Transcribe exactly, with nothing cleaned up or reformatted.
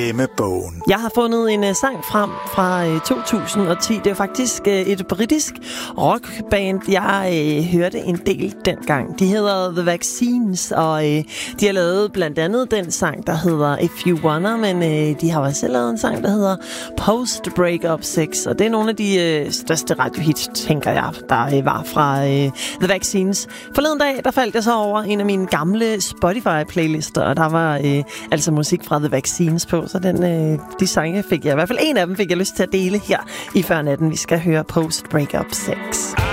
Hjemmebogen. Jeg har fundet en uh, sang frem fra uh, to tusind og ti. Det er faktisk uh, et britisk rockband, jeg uh, hørte en del dengang. De hedder The Vaccines, og uh, de har lavet blandt andet den sang, der hedder If You Wanna, men uh, de har også lavet en sang, der hedder Post Breakup Sex, og det er nogle af de uh, største radiohits, tænker jeg, der uh, var fra uh, The Vaccines. Forleden dag, der faldt jeg så over en af mine gamle Spotify-playlister, og der var uh, altså musik fra The Vaccines på, så den, øh, de sange fik jeg, i hvert fald en af dem fik jeg lyst til at dele her i Før Natten. Vi skal høre Post Breakup Sex.